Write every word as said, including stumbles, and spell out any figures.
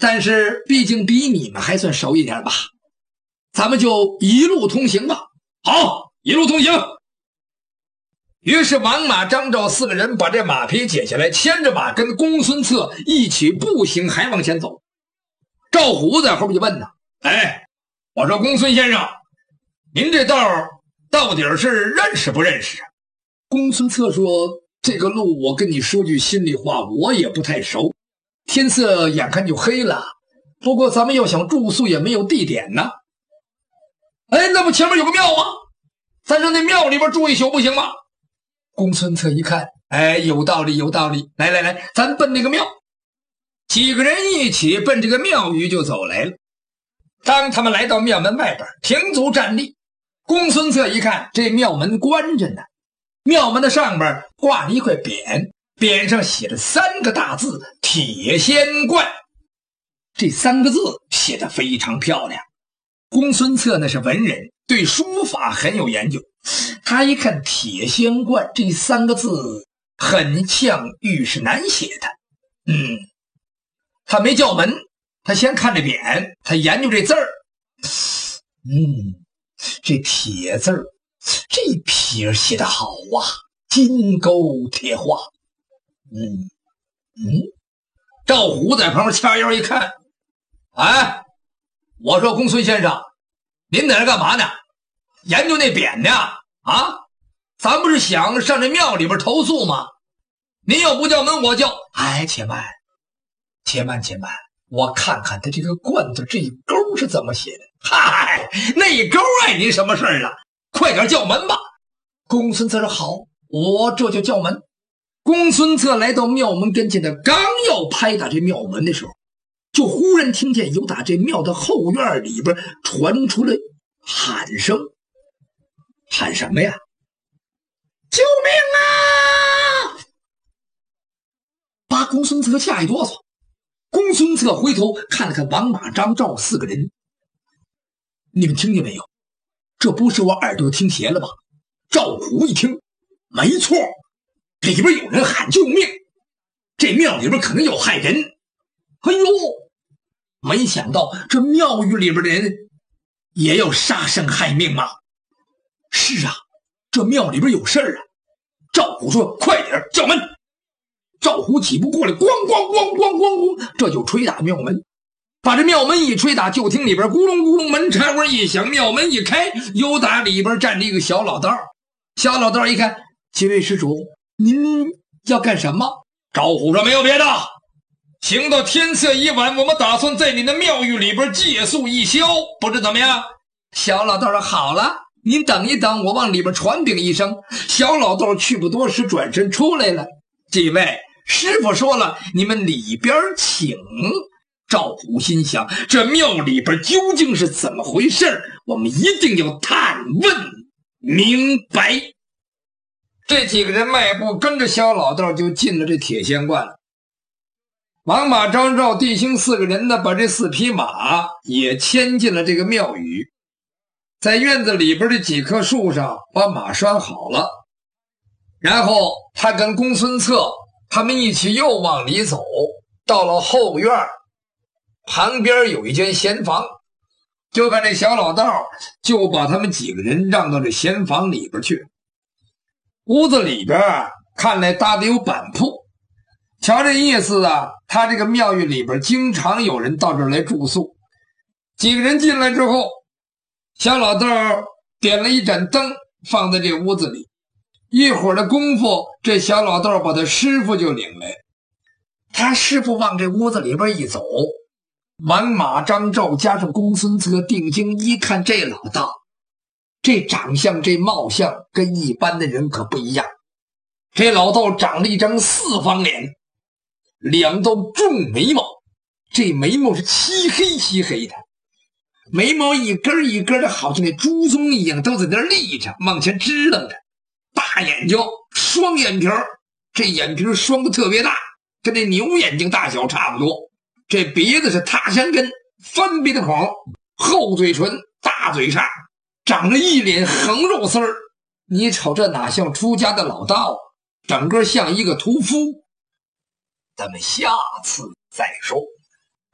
但是毕竟比你们还算熟一点吧，咱们就一路通行吧。好，一路通行。于是王马张赵四个人把这马匹解下来，牵着马跟公孙策一起步行还往前走。赵虎在后面就问呢，哎，我说公孙先生，您这道到底是认识不认识啊？公孙策说，这个路我跟你说句心里话，我也不太熟，天色眼看就黑了，不过咱们要想住宿也没有地点呢。哎，那不前面有个庙吗？咱上那庙里边住一宿不行吗？公孙策一看，哎，有道理有道理，来来来，咱奔那个庙。几个人一起奔这个庙宇就走来了。当他们来到庙门外边，停足站立，公孙策一看，这庙门关着呢，庙门的上边挂了一块匾，匾上写着三个大字，铁仙观。这三个字写得非常漂亮。公孙策那是文人，对书法很有研究，他一看铁仙观这三个字很像虞世南写的，嗯，他没叫门，他先看这匾，他研究这字儿，嗯，这铁字儿，这撇写得好啊，金钩铁画，嗯嗯。赵虎在旁边掐腰一看，哎，我说公孙先生，您在这干嘛呢？研究那匾呢？啊，咱不是想上这庙里边投宿吗？您要不叫门，我叫。哎，且慢，且慢，且慢，我看看他这个冠字这一勾是怎么写的。嗨，那一勾碍您什么事儿啊？快点叫门吧。公孙策说好，我这就叫门。公孙策来到庙门跟前的，刚要拍打这庙门的时候，就忽然听见有打这庙的后院里边传出了喊声。喊什么呀？救命啊！把公孙策吓一哆嗦。公孙策回头看了看王马张赵四个人，你们听见没有？这不是我耳朵听邪了吧？赵虎一听，没错，里边有人喊救命，这庙里边可能有害人。哎呦，没想到这庙宇里边的人也要杀生害命吗？是啊，这庙里边有事儿啊。赵虎说，快点叫门。赵虎几步过来，咣咣咣咣咣咣，这就捶打庙门。把这庙门一捶打，就听里边咕隆咕隆门插窝一响，庙门一开，有打里边站着一个小老道。小老道一看，几位施主，您要干什么？赵虎说，没有别的，行到天色已晚，我们打算在你的庙宇里边借宿一宵，不知怎么样？小老道说，好了，您等一等，我往里边传禀一声。小老道去不多时，转身出来了。几位，师傅说了，你们里边请。赵虎心想，这庙里边究竟是怎么回事？我们一定要探问明白。这几个人迈步跟着小老道就进了这铁仙观了。王马张赵弟兄四个人呢，把这四匹马也牵进了这个庙宇，在院子里边的几棵树上把马拴好了，然后他跟公孙策他们一起又往里走，到了后院，旁边有一间闲房，就看这小老道就把他们几个人让到这闲房里边去。屋子里边看来搭的有板铺，瞧这意思啊，他这个庙宇里边经常有人到这儿来住宿。几个人进来之后，小老道点了一盏灯放在这屋子里，一会儿的功夫，这小老道把他师傅就领来。他师傅往这屋子里边一走，王马张赵加上公孙策定睛一看，这老道这长相这貌相跟一般的人可不一样。这老道长了一张四方脸，两道重眉毛，这眉毛是漆黑漆黑的，眉毛一根一根的好像那珠棕一样，都在那立着往前支棱着。大眼睛，双眼皮，这眼皮双的特别大，跟那牛眼睛大小差不多。这鼻子是塌山根，翻鼻子孔，厚嘴唇，大嘴叉，长着一脸横肉丝儿。你瞅这哪像出家的老道，整个像一个屠夫。咱们下次再说。